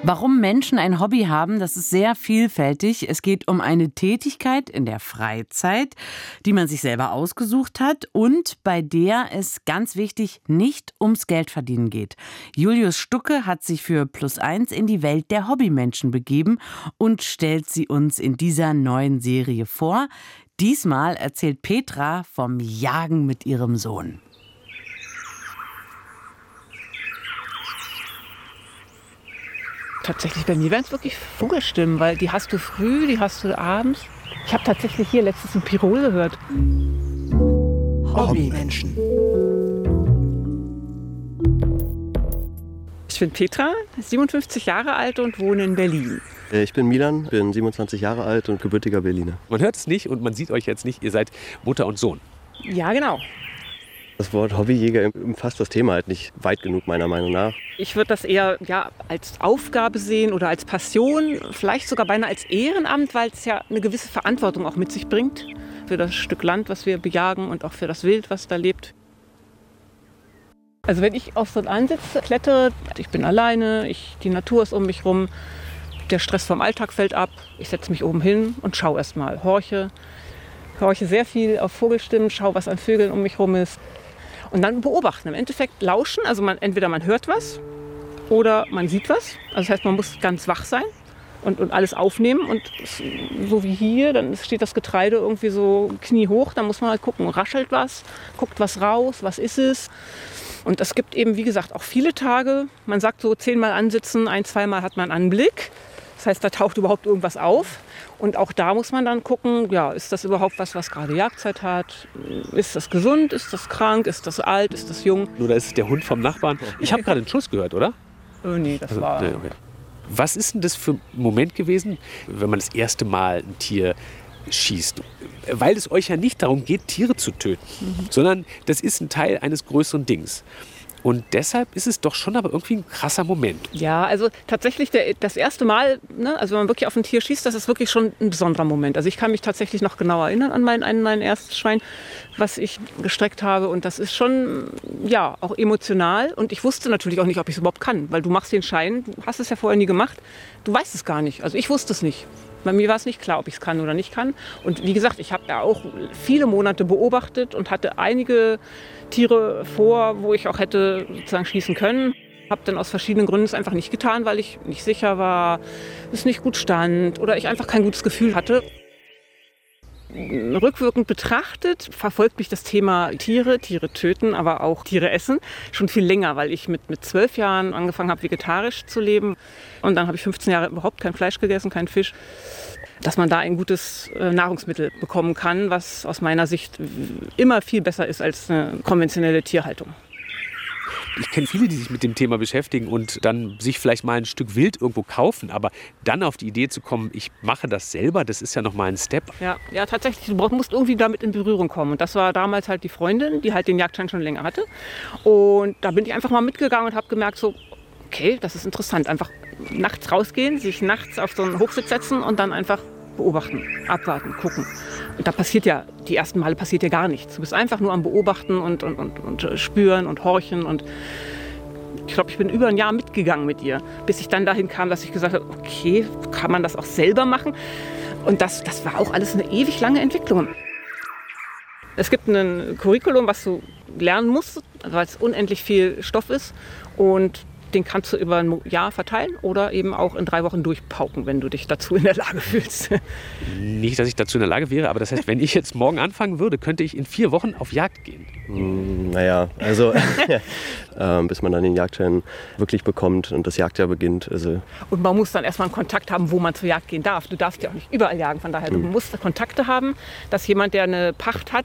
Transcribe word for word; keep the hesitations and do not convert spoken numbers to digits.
Warum Menschen ein Hobby haben, das ist sehr vielfältig. Es geht um eine Tätigkeit in der Freizeit, die man sich selber ausgesucht hat und bei der es ganz wichtig nicht ums Geldverdienen geht. Julius Stucke hat sich für Plus eins in die Welt der Hobbymenschen begeben und stellt sie uns in dieser neuen Serie vor. Diesmal erzählt Petra vom Jagen mit ihrem Sohn. Tatsächlich, bei mir wären es wirklich Vogelstimmen, weil die hast du früh, die hast du abends. Ich habe tatsächlich hier letztens ein Pirol gehört. Hobbymenschen. Ich bin Petra, siebenundfünfzig Jahre alt und wohne in Berlin. Ich bin Milan, bin siebenundzwanzig Jahre alt und gebürtiger Berliner. Man hört es nicht und man sieht euch jetzt nicht, ihr seid Mutter und Sohn. Ja, genau. Das Wort Hobbyjäger umfasst das Thema halt nicht weit genug, meiner Meinung nach. Ich würde das eher ja, als Aufgabe sehen oder als Passion, vielleicht sogar beinahe als Ehrenamt, weil es ja eine gewisse Verantwortung auch mit sich bringt für das Stück Land, was wir bejagen und auch für das Wild, was da lebt. Also wenn ich auf so einen Ansitz klettere, ich bin alleine, ich, die Natur ist um mich rum, der Stress vom Alltag fällt ab, ich setze mich oben hin und schaue erst mal, horche, horche sehr viel auf Vogelstimmen, schaue, was an Vögeln um mich rum ist. Und dann beobachten, im Endeffekt lauschen, also man, entweder man hört was oder man sieht was. Also das heißt, man muss ganz wach sein und, und alles aufnehmen. Und so wie hier, dann steht das Getreide irgendwie so kniehoch, dann muss man halt gucken, raschelt was, guckt was raus, was ist es. Und es gibt eben, wie gesagt, auch viele Tage, man sagt so zehnmal ansitzen, ein-, zweimal hat man Anblick. Das heißt, da taucht überhaupt irgendwas auf. Und auch da muss man dann gucken, ja, ist das überhaupt was, was gerade Jagdzeit hat? Ist das gesund? Ist das krank? Ist das alt? Ist das jung? Oder ist es der Hund vom Nachbarn? Ich habe gerade einen Schuss gehört, oder? Oh nee, das Also, war... nee, okay. Was ist denn das für ein Moment gewesen, wenn man das erste Mal ein Tier schießt? Weil es euch ja nicht darum geht, Tiere zu töten, mhm. sondern das ist ein Teil eines größeren Dings. Und deshalb ist es doch schon aber irgendwie ein krasser Moment. Ja, also tatsächlich der, das erste Mal, ne, also wenn man wirklich auf ein Tier schießt, das ist wirklich schon ein besonderer Moment. Also ich kann mich tatsächlich noch genau erinnern an mein, an mein erstes Schwein, was ich gestreckt habe. Und das ist schon, ja, auch emotional. Und ich wusste natürlich auch nicht, ob ich es überhaupt kann. Weil du machst den Schein, du hast es ja vorher nie gemacht, du weißt es gar nicht. Also ich wusste es nicht. Bei mir war es nicht klar, ob ich es kann oder nicht kann. Und wie gesagt, ich habe ja auch viele Monate beobachtet und hatte einige Tiere vor, wo ich auch hätte sozusagen schießen können. Habe dann aus verschiedenen Gründen es einfach nicht getan, weil ich nicht sicher war, es nicht gut stand oder ich einfach kein gutes Gefühl hatte. Rückwirkend betrachtet verfolgt mich das Thema Tiere, Tiere töten, aber auch Tiere essen schon viel länger, weil ich mit, mit zwölf Jahren angefangen habe, vegetarisch zu leben. Und dann habe ich fünfzehn Jahre überhaupt kein Fleisch gegessen, kein Fisch. Dass man da ein gutes äh, Nahrungsmittel bekommen kann, was aus meiner Sicht immer viel besser ist als eine konventionelle Tierhaltung. Ich kenne viele, die sich mit dem Thema beschäftigen und dann sich vielleicht mal ein Stück Wild irgendwo kaufen. Aber dann auf die Idee zu kommen, ich mache das selber, das ist ja nochmal ein Step. Ja, ja, tatsächlich, du musst irgendwie damit in Berührung kommen. Und das war damals halt die Freundin, die halt den Jagdschein schon länger hatte. Und da bin ich einfach mal mitgegangen und habe gemerkt, so, okay, das ist interessant. Einfach nachts rausgehen, sich nachts auf so einen Hochsitz setzen und dann einfach beobachten, abwarten, gucken. Und da passiert ja, die ersten Male passiert ja gar nichts. Du bist einfach nur am Beobachten und, und, und, und spüren und horchen. Und ich glaube, ich bin über ein Jahr mitgegangen mit ihr, bis ich dann dahin kam, dass ich gesagt habe, okay, kann man das auch selber machen? Und das, das war auch alles eine ewig lange Entwicklung. Es gibt ein Curriculum, was du lernen musst, weil es unendlich viel Stoff ist. Und den kannst du über ein Jahr verteilen oder eben auch in drei Wochen durchpauken, wenn du dich dazu in der Lage fühlst. Nicht, dass ich dazu in der Lage wäre, aber das heißt, wenn ich jetzt morgen anfangen würde, könnte ich in vier Wochen auf Jagd gehen. Hm, naja, also äh, bis man dann den Jagdschein wirklich bekommt und das Jagdjahr beginnt. Also und man muss dann erstmal einen Kontakt haben, wo man zur Jagd gehen darf. Du darfst ja auch nicht überall jagen, von daher, hm. du musst Kontakte haben, dass jemand, der eine Pacht hat,